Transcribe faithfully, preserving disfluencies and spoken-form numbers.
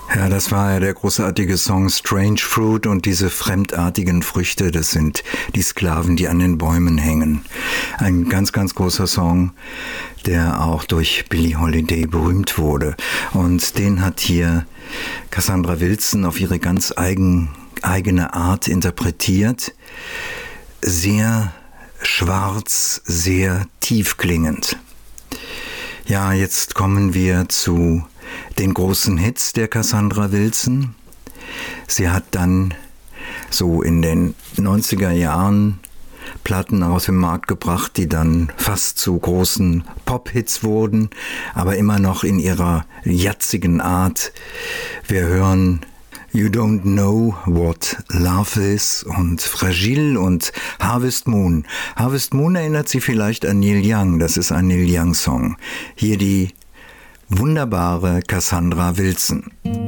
Ja, das war ja der großartige Song Strange Fruit, und diese fremdartigen Früchte, das sind die Sklaven, die an den Bäumen hängen. Ein ganz, ganz großer Song, der auch durch Billie Holiday berühmt wurde. Und den hat hier Cassandra Wilson auf ihre ganz eigen, eigene Art interpretiert. Sehr schwarz, sehr tiefklingend. Ja, jetzt kommen wir zu den großen Hits der Cassandra Wilson. Sie hat dann so in den neunziger Jahren Platten aus dem Markt gebracht, die dann fast zu großen Pop-Hits wurden, aber immer noch in ihrer jatzigen Art. Wir hören You Don't Know What Love Is und Fragile und Harvest Moon. Harvest Moon erinnert Sie vielleicht an Neil Young, das ist ein Neil Young Song. Hier die wunderbare Cassandra Wilson.